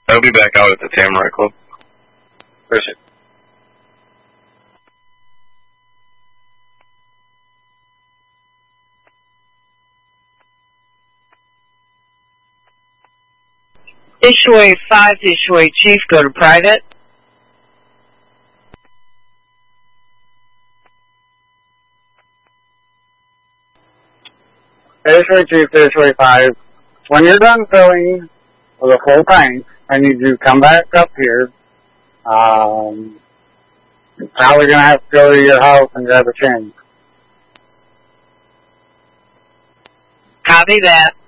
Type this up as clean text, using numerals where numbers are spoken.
I'll be back out at the Tamarack Club. Appreciate it. Ishiway 5 to Ishiway Chief, go to private. Ishiway Chief to Ishiway 5. When you're done filling with a full tank, I need you to come back up here. Probably going to have to go to your house and grab a change. Copy that.